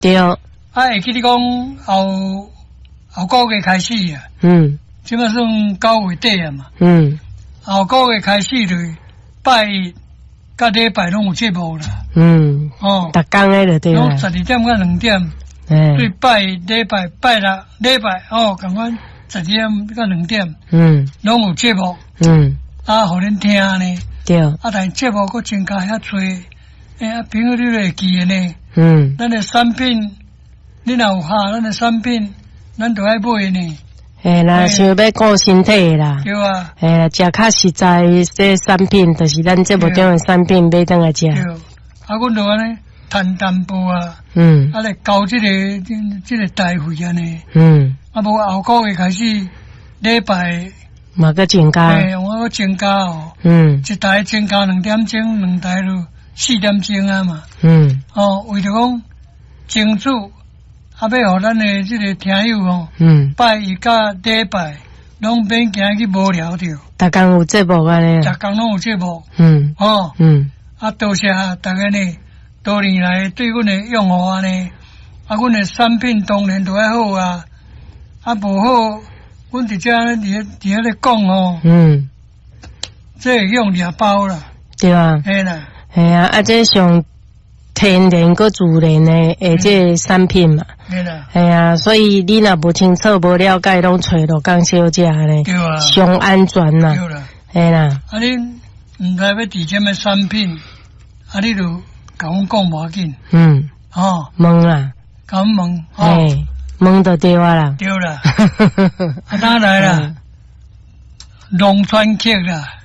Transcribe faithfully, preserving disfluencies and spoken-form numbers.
对。啊， 会记你讲后后个月开始啊， 嗯， 即摆算九月底啊嘛， 嗯， 后个月开始就拜一甲礼拜拢有节目啦， 嗯， 哦， 逐工诶就对啦， 拢十二点到两点， 哎， 对拜礼拜拜六礼拜哦，共款十二点到两点， 嗯拢有节目， 嗯， 啊，互恁听呢， 对， 啊，但节目佫增加遐多，哎啊，朋友你都会记诶呢， 嗯， 咱诶产品，你若有下咱诶产品，咱都爱买呢， 哎啦，想要顾身体啦， 对啊， 哎啦，食较实在这产品，就是咱节目中诶产品买倒来食， 对，啊，阮就安尼摊淡薄啊， 嗯啊来交即个即即个代费安尼， 嗯， 啊无后个月开始礼拜， 嘛个增加， 诶，我要增加哦， 嗯一台增加两点钟，两台就四点钟啊嘛， 嗯哦，为着讲争取，啊要互咱诶即个听友哦， 嗯， 拜一甲礼拜拢免惊去无聊着， 逐工有节目安尼逐啦， 工拢有节目， 嗯哦。 嗯啊，多谢大家呢，多年来对阮的拥护啊呢，啊，阮的产品当然都还好啊，啊无好，阮直接伫伫遐咧讲哦， 嗯， 这会用两包啦， 对啊， 嘿啦， 系啊，啊这上天然个自然的诶，这个产品嘛， 嘿啦， 系啊，所以你若无清楚、无了解，拢找落江小姐呢， 对啊， 上安全啦， 对啦， 系啦， 啊你毋知要伫什么产品，啊你就甲阮讲无要紧， 嗯， 哦， 问啦， 甲阮问，哦， 嘿，问就对啊啦， 对啦，啊哪来啦，龙川客啦。